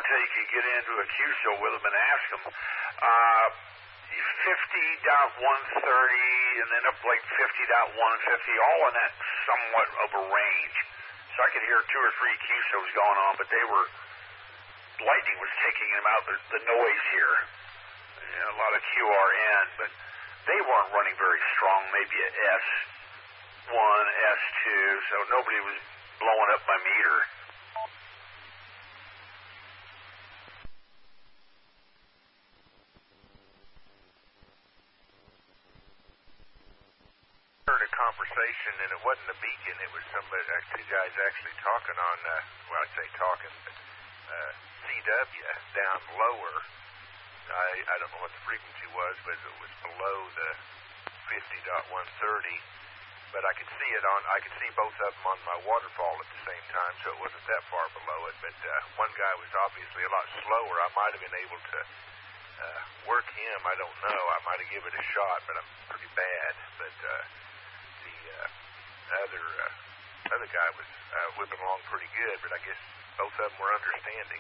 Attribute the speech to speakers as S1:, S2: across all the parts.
S1: until you could get into a QSO with them and ask them. 50.130 and then up like 50.150, all in that somewhat of a range. So I could hear 2 or 3 QSOs going on, but lightning was taking them out, the noise here. A lot of QRN, but they weren't running very strong, maybe a S1, S2, so nobody was blowing up my meter.
S2: Heard a conversation, and it wasn't a beacon, it was somebody, 2 guys actually talking on, well, I'd say talking, but CW down lower. I don't know what the frequency was, but it was below the 50.130. But I could see both of them on my waterfall at the same time, so it wasn't that far below it. But one guy was obviously a lot slower. I might have been able to work him. I don't know. I might have given it a shot, but I'm pretty bad. But the other guy was whipping along pretty good. But I guess both of them were understanding.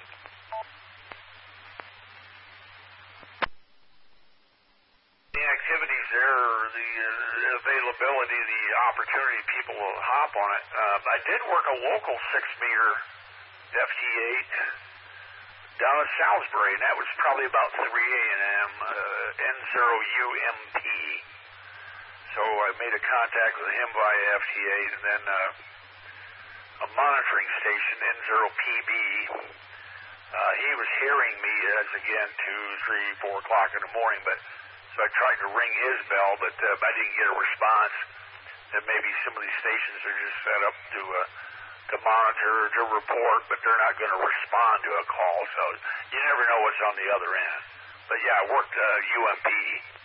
S1: The activities there, the availability, the opportunity, people will hop on it. I did work a local 6-meter FT8 down at Salisbury, and that was probably about 3 a.m. N0UMP. So I made a contact with him via FT8, and then a monitoring station, N0PB. He was hearing me as, again, 2, 3, 4 o'clock in the morning, but so I tried to ring his bell, but I didn't get a response. And maybe some of these stations are just set up to monitor, to report, but they're not going to respond to a call. So you never know what's on the other end. But yeah, I worked UMP.